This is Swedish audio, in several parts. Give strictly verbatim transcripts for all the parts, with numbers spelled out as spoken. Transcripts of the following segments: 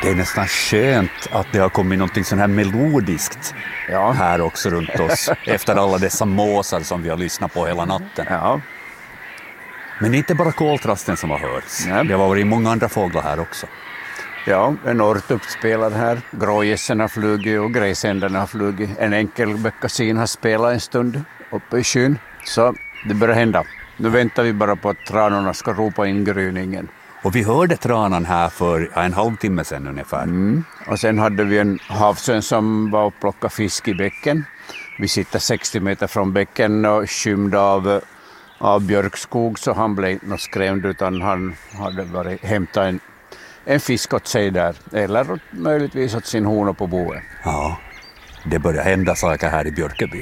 Det är nästan skönt att det har kommit någonting sån här melodiskt Ja. här också runt oss. Efter alla dessa måsar som vi har lyssnat på hela natten. Ja. Men det är inte bara koltrasten som har hörts. Nej. Det har varit många andra fåglar här också. Ja, en ortupp spelar här. Grågässen har flugit och gräsändarna har flugit. En enkel beckasin har spelat en stund uppe i skyn. Så det börjar hända. Nu väntar vi bara på att tranorna ska ropa in gryningen. Och vi hörde tranan här för en halvtimme sedan ungefär. Mm. Och sen hade vi en havsörn som var och plockade fisk i bäcken. Vi sitter sextio meter från bäcken och skymda av, av björkskog, så han blev inte skrämd, utan han hade varit hämtat en, en fisk åt sig där. Eller åt, möjligtvis åt sin hona på boet. Ja, det börjar hända saker här i Björköby.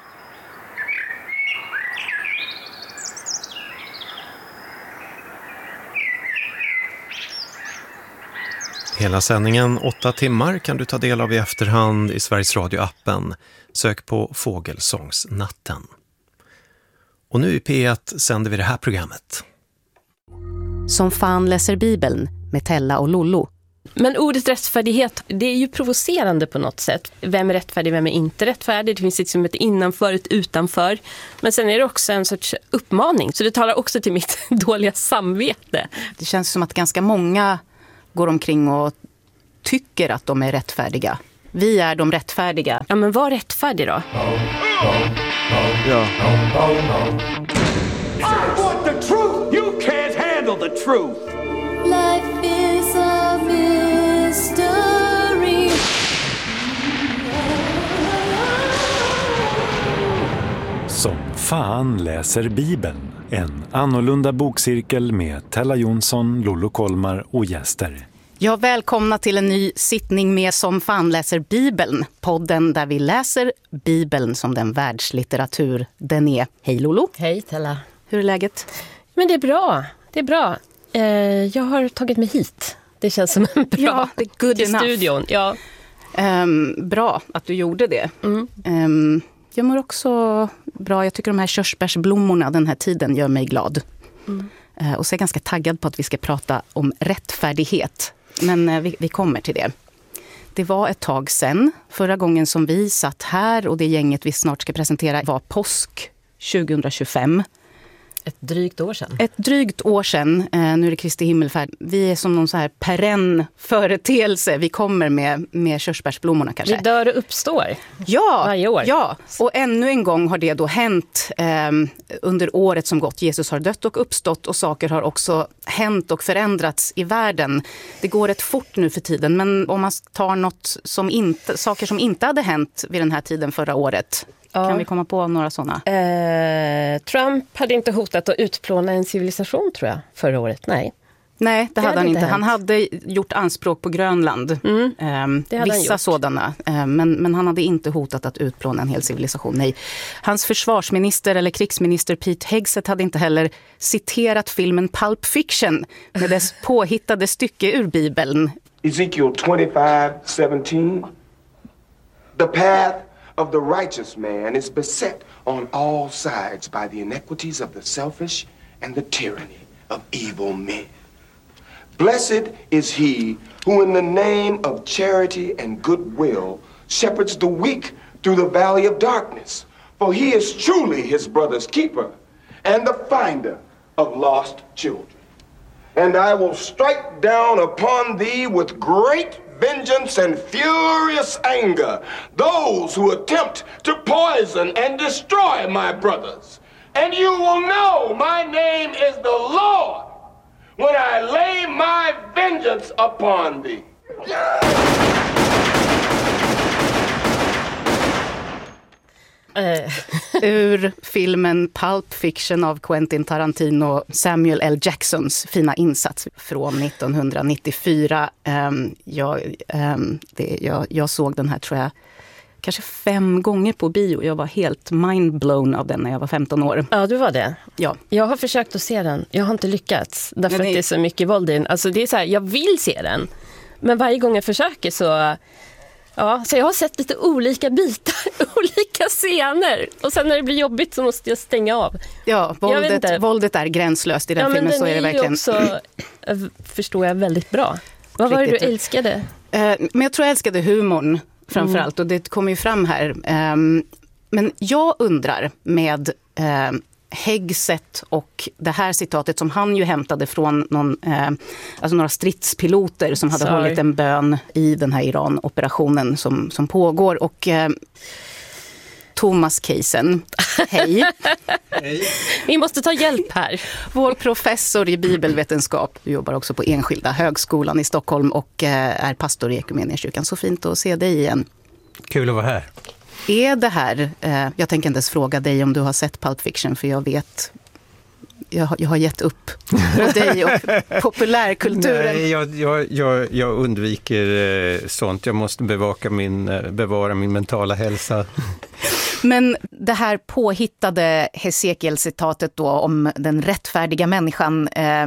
Hela sändningen åtta timmar kan du ta del av i efterhand i Sveriges Radio-appen. Sök på Fågelsångsnatten. Och nu i P ett sänder vi det här programmet. Som fan läser Bibeln med Tella och Lollo. Men ordet rättfärdighet, det är ju provocerande på något sätt. Vem är rättfärdig, vem är inte rättfärdig? Det finns liksom ett innanför, ett utanför. Men sen är det också en sorts uppmaning. Så det talar också till mitt dåliga samvete. Det känns som att ganska många går omkring och tycker att de är rättfärdiga. Vi är de rättfärdiga. Ja, men var rättfärdig då? Ja. I want the truth. You can't handle the truth. Life is a mystery. Som fan läser Bibeln. En annorlunda bokcirkel med Tella Jonsson, Lollo Kolmar och gäster. Jag välkomna till en ny sittning med Som fan läser Bibeln. Podden där vi läser Bibeln som den världslitteratur den är. Hej Lollo. Hej Tella. Hur är läget? Men det är bra. Det är bra. Eh, jag har tagit mig hit. Det känns som en bra Ja, det är good till enough. studion. Ja. Um, bra att du gjorde det. Mm. Um, jag mår också bra. Jag tycker de här körsbärsblommorna den här tiden gör mig glad. Mm. Uh, och så är jag ganska taggad på att vi ska prata om rättfärdighet. Men uh, vi, vi kommer till det. Det var ett tag sedan. Förra gången som vi satt här och det gänget vi snart ska presentera var påsk tjugohundratjugofem. Ett drygt år sedan. Ett drygt år sedan, eh, nu är det Kristi himmelfärd. Vi är som någon så här perenn företeelse. Vi kommer med, med körsbärsblommorna kanske. Vi dör och uppstår. Ja, varje år. Ja, och ännu en gång har det då hänt eh, under året som gått. Jesus har dött och uppstått och saker har också hänt och förändrats i världen. Det går rätt fort nu för tiden, men om man tar något som inte, saker som inte hade hänt vid den här tiden förra året. Ja. Kan vi komma på några sådana? Eh, Trump hade inte hotat att utplåna en civilisation, tror jag, förra året. Nej. Nej, det, det hade han inte. inte han hade gjort anspråk på Grönland. Mm. Um, vissa sådana. Um, men, men han hade inte hotat att utplåna en hel civilisation. Nej. Hans försvarsminister eller krigsminister Pete Hegseth hade inte heller citerat filmen Pulp Fiction med dess påhittade stycke ur Bibeln. Ezekiel twenty-five seventeen. The path of the righteous man is beset on all sides by the iniquities of the selfish and the tyranny of evil men. Blessed is he who in the name of charity and goodwill shepherds the weak through the valley of darkness, for he is truly his brother's keeper and the finder of lost children. And I will strike down upon thee with great vengeance and furious anger those who attempt to poison and destroy my brothers. And you will know my name is the Lord when I lay my vengeance upon thee. Uh. Ur filmen Pulp Fiction av Quentin Tarantino, Samuel L. Jacksons fina insats från nittonhundranittiofyra. Um, jag, um, det, jag, jag såg den här, tror jag, kanske fem gånger på bio. Jag var helt mindblown av den när jag var femton år. Ja, du var det. Ja. Jag har försökt att se den. Jag har inte lyckats. Därför men det... att det är så mycket våld i den. Alltså det är så här, jag vill se den. Men varje gång jag försöker så... Ja, så jag har sett lite olika bitar, olika scener. Och sen när det blir jobbigt så måste jag stänga av. Ja, våldet, våldet är gränslöst i den ja, filmen, så är det verkligen... Också, förstår jag, väldigt bra. Vad var det du riktigt. älskade? Eh, men jag tror jag älskade humorn framförallt, och det kommer ju fram här. Eh, men jag undrar med eh, Hegseth och det här citatet som han ju hämtade från någon, eh, alltså några stridspiloter som hade Sorry. hållit en bön i den här Iran-operationen som, som pågår. Och eh, Thomas Keisen, hej. Hej. Vi måste ta hjälp här. Vår professor i bibelvetenskap, du jobbar också på Enskilda högskolan i Stockholm och eh, är pastor i Equmeniakyrkan. Så fint att se dig igen. Kul att vara här. Är det här, eh, jag tänker inte ens fråga dig om du har sett Pulp Fiction, för jag vet, jag, har- jag har gett upp för dig och populärkulturen. Nej, jag, jag, jag, jag undviker eh, sånt. Jag måste bevaka min, eh, bevara min mentala hälsa. Men det här påhittade Hesekiel-citatet då om den rättfärdiga människan, eh,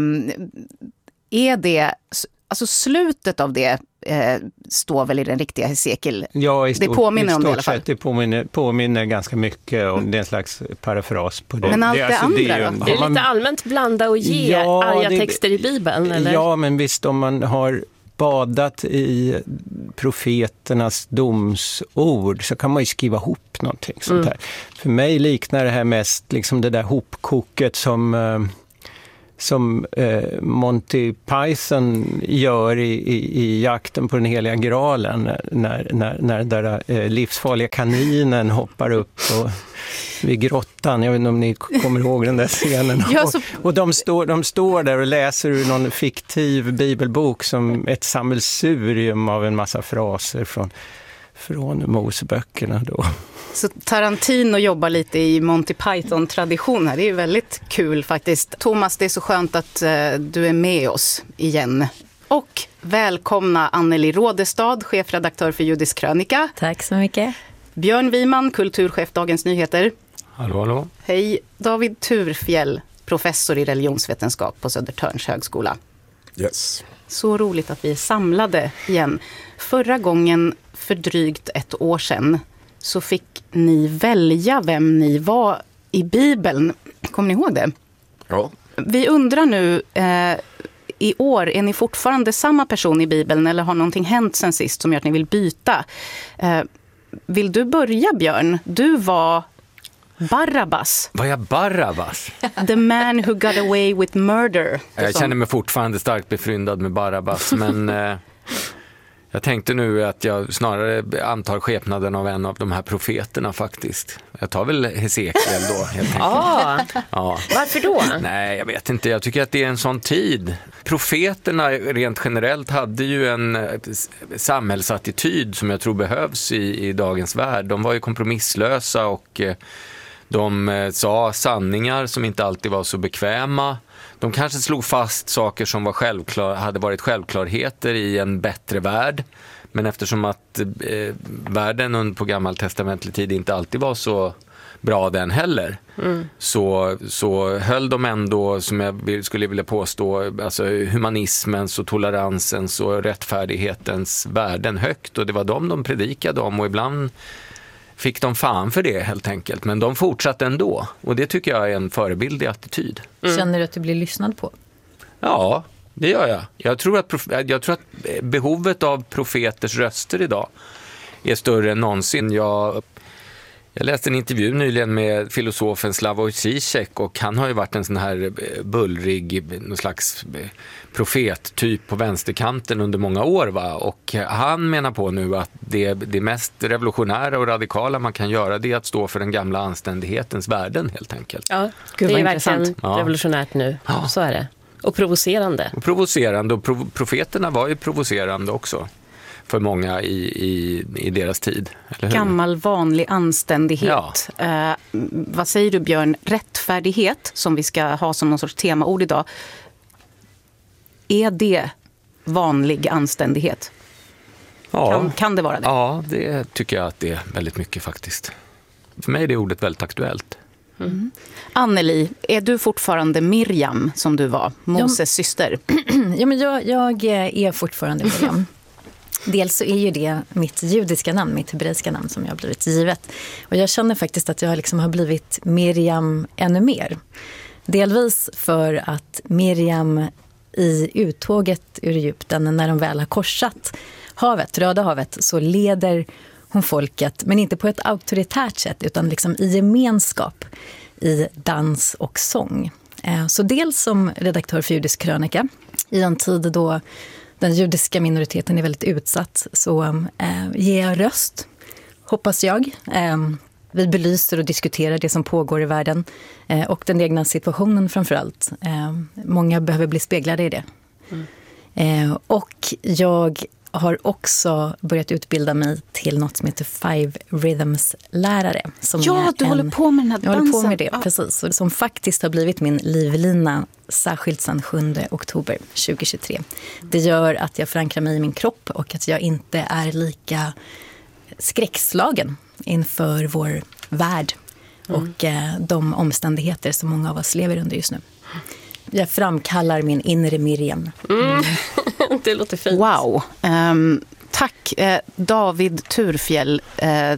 är det, alltså slutet av det eh, står väl i den riktiga Hesekiel? Ja, i Det stort, påminner i om det i stort alla fall. sett, det påminner, påminner ganska mycket om det är en slags parafras på det. Men allt det alltså, andra är ju då? en- Det är har lite man- allmänt blanda och ge Ja, arga det- texter i Bibeln, eller? Ja, men visst, om man har badat i profeternas domsord så kan man ju skriva ihop någonting sånt Mm. här. För mig liknar det här mest liksom det där hopkoket som, eh, som eh, Monty Python gör i, i, i jakten på den heliga graalen när, när, när den där eh, livsfarliga kaninen hoppar upp och vid grottan. Jag vet inte om ni kommer ihåg den där scenen. Ja, så- och, och de, står, de står där och läser ur någon fiktiv bibelbok som ett sammelsurium av en massa fraser från, från Moseböckerna då. Så Tarantino jobbar lite i Monty Python-tradition här. Det är ju väldigt kul faktiskt. Thomas, det är så skönt att eh, du är med oss igen. Och välkomna Anneli Rådestad, chefredaktör för Judisk krönika. Tack så mycket. Björn Wiman, kulturchef Dagens Nyheter. Hallå, hallå. Hej. David Turfjell, professor i religionsvetenskap på Södertörns högskola. Yes. Så roligt att vi är samlade igen. Förra gången, för drygt ett år sedan, så fick ni välja vem ni var i Bibeln. Kommer ni ihåg det? Ja. Vi undrar nu, eh, i år, är ni fortfarande samma person i Bibeln eller har någonting hänt sen sist som gör att ni vill byta? Eh, vill du börja, Björn? Du var Barabbas. Var jag Barabbas? The man who got away with murder. Jag känner mig fortfarande starkt befryndad med Barabbas, men eh, jag tänkte nu att jag snarare antar skepnaden av en av de här profeterna faktiskt. Jag tar väl Hesekiel då, helt enkelt. Ja, Ja. varför då? Nej, jag vet inte. Jag tycker att det är en sån tid. Profeterna rent generellt hade ju en eh, samhällsattityd som jag tror behövs i, i dagens värld. De var ju kompromisslösa och eh, de eh, sa sanningar som inte alltid var så bekväma. De kanske slog fast saker som var självklar, hade varit självklarheter i en bättre värld. Men eftersom att eh, världen på gammaltestamentlig tid inte alltid var så bra den heller, mm. så, så höll de ändå, som jag skulle vilja påstå, alltså humanismens och toleransens och rättfärdighetens värden högt. Och det var de de predikade om, och ibland fick de fan för det helt enkelt. Men de fortsatte ändå. Och det tycker jag är en förebildig attityd. Mm. Känner du att du blir lyssnad på? Ja, det gör jag. Jag tror att, prof- jag tror att behovet av profeters röster idag är större än någonsin. Jag, jag läste en intervju nyligen med filosofen Slavoj Zizek, och han har ju varit en sån här bullrig, någon slags profettyp på vänsterkanten under många år. Va? Och han menar på nu att det, det mest revolutionära och radikala man kan göra, det är att stå för den gamla anständighetens värden helt enkelt. Ja, Gud, det vad är verkligen intressant. Ja. revolutionärt nu. Ja. Så är det. Och provocerande. Och provocerande, och prov- profeterna var ju provocerande också för många i, i, i deras tid. Eller hur? Gammal vanlig anständighet. Ja. Eh, vad säger du, Björn? Rättfärdighet, som vi ska ha som någon sorts temaord idag. Är det vanlig anständighet? Ja. Kan, kan det vara det? Ja, det tycker jag att det är väldigt mycket faktiskt. För mig är det ordet väldigt aktuellt. Mm. Anneli, är du fortfarande Miriam som du var, Moses Ja. syster? Ja, men jag, jag är fortfarande Miriam. Dels så är ju det mitt judiska namn, mitt hebreiska namn som jag har blivit givet. Och jag känner faktiskt att jag liksom har blivit Miriam ännu mer. Delvis för att Miriam i uttåget ur Egypten, när de väl har korsat havet, Röda havet, så leder hon folket, men inte på ett auktoritärt sätt utan liksom i gemenskap, i dans och sång. Så dels som redaktör för Judisk krönika i en tid då den judiska minoriteten är väldigt utsatt, så eh, ger jag röst, hoppas jag. Eh, vi belyser och diskuterar det som pågår i världen eh, och den egna situationen framförallt. Eh, många behöver bli speglade i det. Mm. Eh, och jag har också börjat utbilda mig till något som heter Five Rhythms-lärare. Som ja, du en, håller på med den här dansen. Jag håller på med det, ja. precis. Som faktiskt har blivit min livlina, särskilt sedan sjunde oktober tjugohundratjugotre. Det gör att jag förankrar mig i min kropp och att jag inte är lika skräckslagen inför vår värld mm. och eh, de omständigheter som många av oss lever under just nu. Jag framkallar min inre Miriam. Mm. Mm. Det låter fint. Wow. Um, tack eh, David Thurfjell. Eh,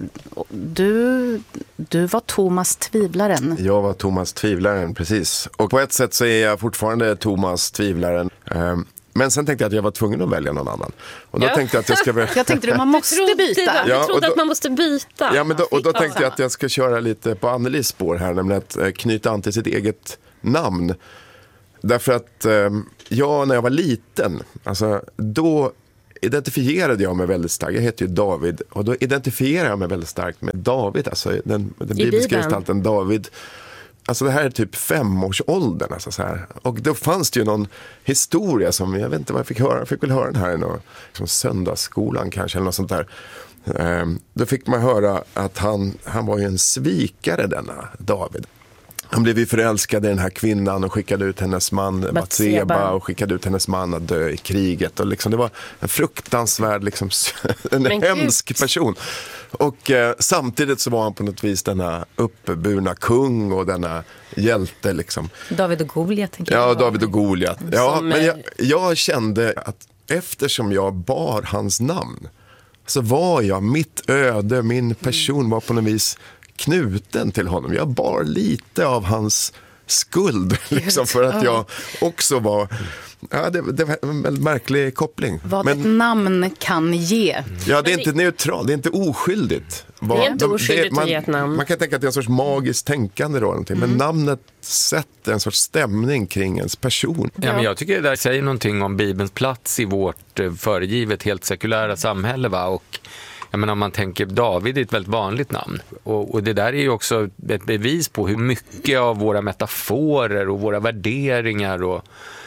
du, du var Thomas Tvivlaren. Jag var Thomas Tvivlaren, precis. Och på ett sätt så är jag fortfarande Thomas Tvivlaren. Um, Men sen tänkte jag att jag var tvungen att välja någon annan. Och då ja. tänkte jag att jag ska... jag tänkte att man måste byta. Jag ja, trodde då, att man måste byta. Ja, men då, och då tänkte jag att jag ska köra lite på Annelies spår här. Nämligen att eh, knyta an till sitt eget namn. Därför att eh, jag när jag var liten, alltså då identifierade jag mig väldigt starkt. Jag heter ju David och då identifierade jag mig väldigt starkt med David. Alltså den, den bibliska gestalten David. Alltså det här är typ femårsåldern. Alltså så här. Och då fanns det ju någon historia som, jag vet inte vad jag fick höra. Jag fick väl höra den här i någon, liksom söndagsskolan kanske eller något sånt där. Ehm, då fick man höra att han, han var ju en svikare, denna David. Han blev ju förälskad i den här kvinnan och skickade ut hennes man Batseba och skickade ut hennes man att dö i kriget. Och liksom, det var en fruktansvärd, liksom, en Men hemsk Gud. person. Och eh, samtidigt så var han på något vis denna uppburna kung och denna hjälte. Liksom. David och Goliat. Ja, David och Goliat. Ja, men jag, jag kände att eftersom jag bar hans namn så var jag, mitt öde, min person var på något vis knuten till honom. Jag bar lite av hans skuld liksom, för att jag också var... Ja, det, det var en väldigt märklig koppling. Vad Men, ett namn kan ge. Ja, det är inte neutralt, det är inte oskyldigt. Det är inte de, oskyldigt det, man, att ge ett namn. Man kan tänka att det är en sorts magiskt tänkande då, mm. men namnet sätter en sorts stämning kring ens person. Ja, men jag tycker det där säger någonting om Bibelns plats i vårt föregivet helt sekulära samhälle, va? Och jag menar, om man tänker, David är ett väldigt vanligt namn. Och, och det där är ju också ett bevis på hur mycket av våra metaforer och våra värderingar och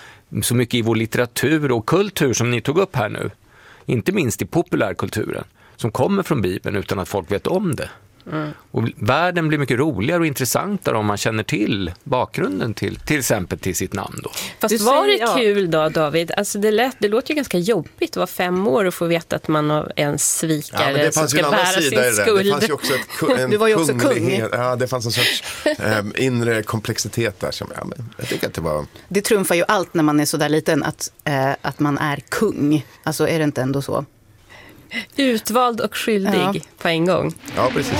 så mycket i vår litteratur och kultur som ni tog upp här nu, inte minst i populärkulturen, som kommer från Bibeln utan att folk vet om det. Mm. Och världen blir mycket roligare och intressantare om man känner till bakgrunden till till exempel till sitt namn då. Fast du var det säger, kul då, David? Alltså det, lät, det låter ju ganska jobbigt att vara fem år och få veta att man är en svikare ja, som ska bära sin skuld. Det fanns ju också ett, en du var ju också kung. Ja, det fanns en sorts eh, inre komplexitet där som ja, men jag tycker att det var... Det trumfar ju allt när man är så där liten att, eh, att man är kung. Alltså är det inte ändå så? Utvald och skyldig ja. på en gång. Ja, precis.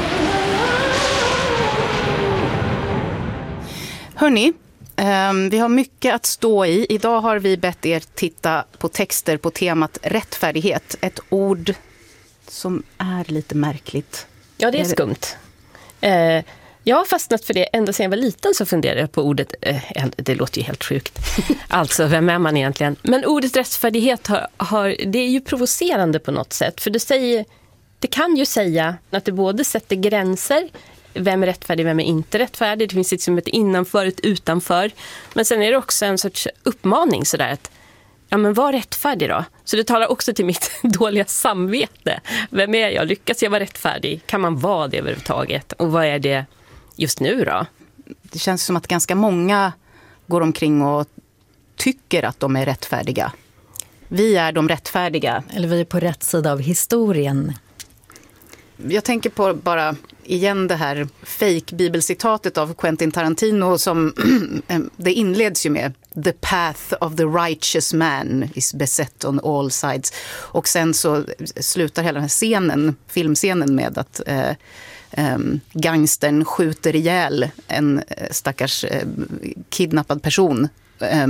Hörrni, eh, vi har mycket att stå i. Idag har vi bett er titta på texter på temat rättfärdighet. Ett ord som är lite märkligt. Ja, det är skumt. Eh, jag har fastnat för det ända sedan jag var liten, så funderade jag på ordet, eh, det låter ju helt sjukt. Alltså, vem är man egentligen? Men ordet rättfärdighet har, har, det är ju provocerande på något sätt. För det, säger, det kan ju säga att det både sätter gränser. Vem är rättfärdig, vem är inte rättfärdig? Det finns liksom ett innanför, ett utanför. Men sen är det också en sorts uppmaning sådär att ja, men var rättfärdig då. Så det talar också till mitt dåliga samvete. Vem är jag? Lyckas jag vara rättfärdig? Kan man vara det överhuvudtaget? Och vad är det just nu då? Det känns som att ganska många går omkring och tycker att de är rättfärdiga. Vi är de rättfärdiga. Eller vi är på rätt sida av historien. Jag tänker på bara igen det här fake-bibelcitatet av Quentin Tarantino som det inleds ju med The path of the righteous man is beset on all sides. Och sen så slutar hela den här scenen, filmscenen med att eh, eh, gangstern skjuter ihjäl en stackars eh, kidnappad person. Eh,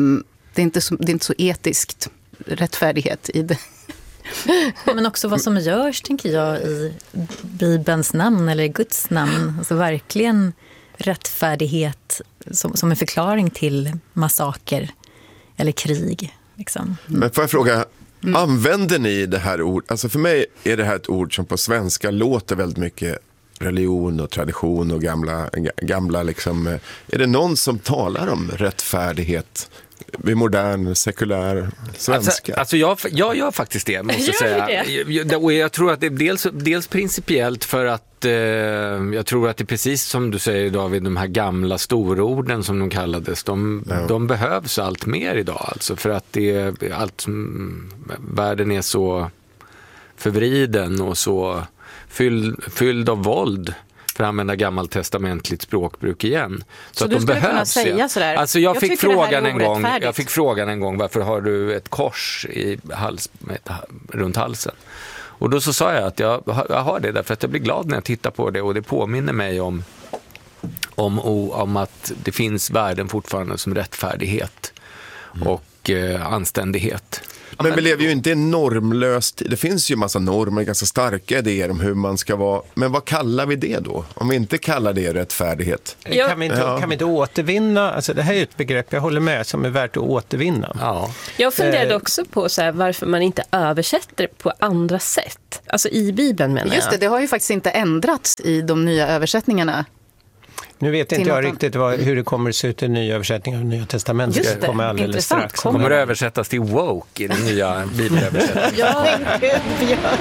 det är inte så, det är inte så etiskt rättfärdighet i det. Men också vad som görs, tänker jag, i Bibelns namn eller Guds namn. Alltså verkligen rättfärdighet som, som en förklaring till massaker eller krig. Liksom. Mm. Men får jag fråga, mm. använder ni det här ordet? Alltså för mig är det här ett ord som på svenska låter väldigt mycket religion och tradition och gamla, gamla liksom. Är det någon som talar om rättfärdighet vid modern, sekulär svenska? Alltså, alltså jag, jag gör faktiskt det, måste jag säga. Jag, och jag tror att det är dels, dels principiellt för att eh, jag tror att det är precis som du säger, David, de här gamla stororden som de kallades, de, ja. de behövs allt mer idag. Alltså, för att det är allt, världen är så förvriden och så fylld, fylld av våld, för att använda gammaltestamentligt språkbruk igen. Så, så att du de skulle behövs, kunna säga ja. sådär? Alltså jag, jag fick frågan en gång, orättfärdigt. jag fick frågan en gång, varför har du ett kors i hals, runt halsen? Och då så sa jag att jag, jag har det därför att jag blir glad när jag tittar på det, och det påminner mig om, om, om att det finns värden fortfarande som rättfärdighet mm. och eh, anständighet. Men vi lever ju inte i en normlös tid. Det finns ju massa normer, ganska starka idéer om hur man ska vara. Men vad kallar vi det då? Om vi inte kallar det rättfärdighet. Kan vi inte, ja. kan vi inte återvinna? Alltså det här är ett begrepp, jag håller med, som är värt att återvinna. Ja. Jag funderade också på så här, varför man inte översätter på andra sätt. Alltså i Bibeln, menar jag. Just det, det har ju faktiskt inte ändrats i de nya översättningarna. Nu vet inte jag riktigt vad, hur det kommer att se ut i nya översättningar av Nya Testamentet. Just det, kommer alldeles intressant. strax. Kommer det översättas till woke i den nya bibelöversättningen? Ja, Björn.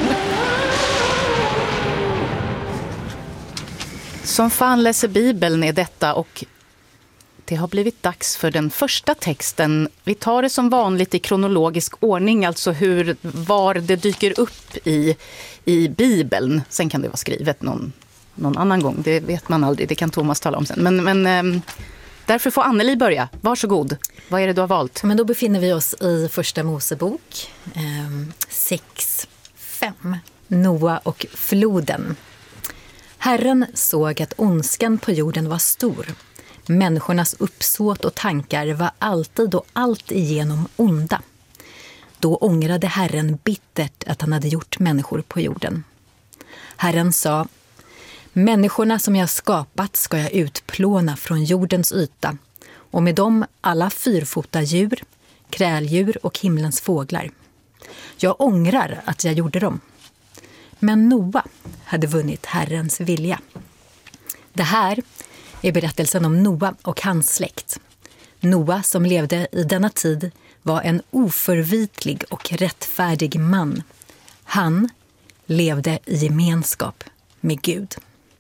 Som fan läser Bibeln är detta, och det har blivit dags för den första texten. Vi tar det som vanligt i kronologisk ordning, alltså hur, var det dyker upp i, i Bibeln. Sen kan det vara skrivet någon någon annan gång, det vet man aldrig, det kan Thomas tala om sen. Men, men äm, därför får Anneli börja. Varsågod. Vad är det du har valt? Men då befinner vi oss i Första Mosebok äm, sex fem. Noa och floden. Herren såg att ondskan på jorden var stor. Människornas uppsåt och tankar var alltid och allt igenom onda. Då ångrade Herren bittert att han hade gjort människor på jorden. Herren sa: människorna som jag skapat ska jag utplåna från jordens yta, och med dem alla fyrfota djur, kräldjur och himlens fåglar. Jag ångrar att jag gjorde dem. Men Noa hade vunnit Herrens vilja. Det här är berättelsen om Noa och hans släkt. Noa, som levde i denna tid, var en oförvitlig och rättfärdig man. Han levde i gemenskap med Gud.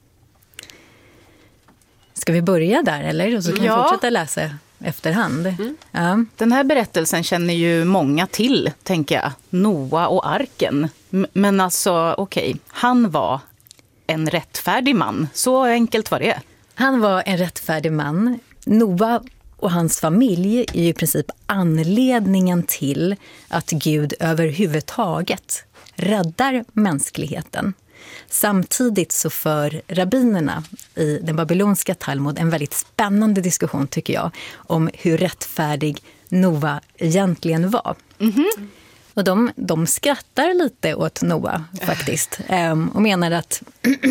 Ska vi börja där, eller? Och så kan ja. vi fortsätta läsa efterhand. Mm. Ja. Den här berättelsen känner ju många till, tänker jag. Noa och arken. M- men alltså, okej. Okay. Han var en rättfärdig man. Så enkelt var det. Han var en rättfärdig man. Noa och hans familj är ju i princip anledningen till att Gud överhuvudtaget räddar mänskligheten. Samtidigt så för rabbinerna i den babylonska Talmud en väldigt spännande diskussion, tycker jag, om hur rättfärdig Noa egentligen var. Mm-hmm. Och de, de skrattar lite åt Noa faktiskt och menar att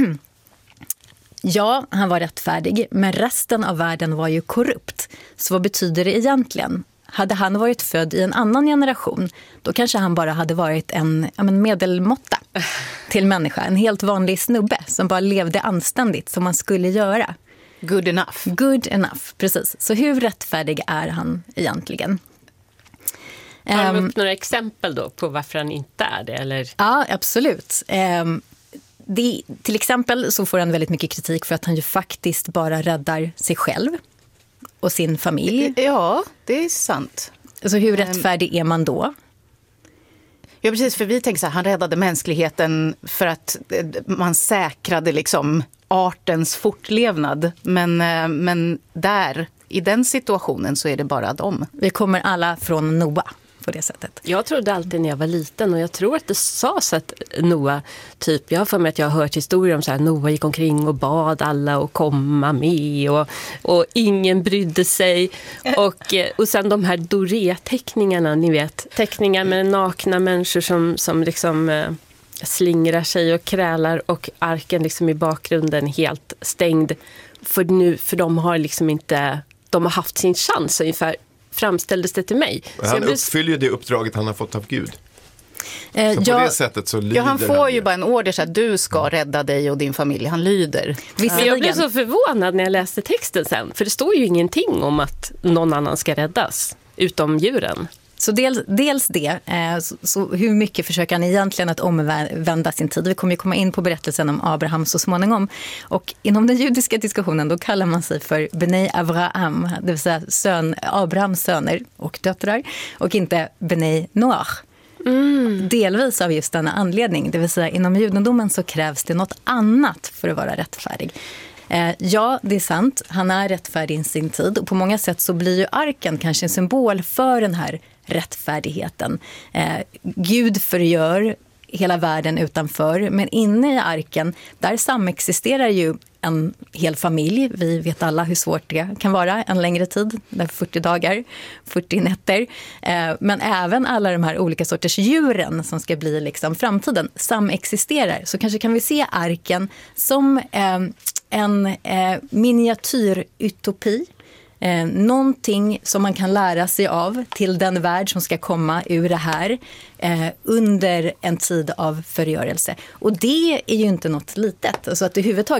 ja, han var rättfärdig, men resten av världen var ju korrupt. Så vad betyder det egentligen? Hade han varit född i en annan generation, då kanske han bara hade varit en ja, men medelmåtta till människa. En helt vanlig snubbe som bara levde anständigt som man skulle göra. Good enough. Good enough, precis. Så hur rättfärdig är han egentligen? Har du upp några exempel då på varför han inte är det? Eller? Ja, absolut. Um, det, till exempel så får han väldigt mycket kritik för att han ju faktiskt bara räddar sig själv och sin familj. Ja, det är sant. Så hur rättfärdig är man då? Ja, precis, för vi tänker så här, han räddade mänskligheten för att man säkrade liksom artens fortlevnad. Men, men där, i den situationen så är det bara dem. Vi kommer alla från Noa, på det sättet. Jag trodde alltid när jag var liten, och jag tror att det sades att Noa, typ, jag har för mig att jag har hört historier om så här, Noa gick omkring och bad alla och komma med och, och ingen brydde sig. Och, och sen de här Doré-teckningarna, ni vet, teckningar med nakna människor som, som liksom eh, slingrar sig och krälar, och arken liksom i bakgrunden helt stängd. För nu, för de har liksom inte, de har haft sin chans ungefär, framställdes det till mig. Han blev... uppfyller ju det uppdraget han har fått av Gud. Eh, så på ja, det sättet så lyder ja, han får han ju bara en order så att du ska rädda dig och din familj. Han lyder. Men jag blev så förvånad när jag läste texten sen. För det står ju ingenting om att någon annan ska räddas, utom djuren. Så dels, dels det, eh, så, så hur mycket försöker han egentligen att omvända sin tid? Vi kommer ju komma in på berättelsen om Abraham så småningom. Och inom den judiska diskussionen då kallar man sig för Benei Avraham, det vill säga sön, Abrahams söner och döttrar, och inte Benei Noach. Mm. Delvis av just denna anledning, det vill säga inom judendomen så krävs det något annat för att vara rättfärdig. Eh, ja, det är sant. Han är rättfärdig i sin tid. Och på många sätt så blir ju arken kanske en symbol för den här rättfärdigheten. Eh, Gud förgör hela världen utanför. Men inne i arken, där samexisterar ju en hel familj. Vi vet alla hur svårt det kan vara en längre tid. Där fyrtio dagar, fyrtio nätter. Eh, men även alla de här olika sorters djuren som ska bli liksom framtiden samexisterar. Så kanske kan vi se arken som eh, en eh, miniatyrutopi. Eh, någonting som man kan lära sig av till den värld som ska komma ur det här eh, under en tid av förgörelse. Och det är ju inte något litet. Alltså att överhuvudtaget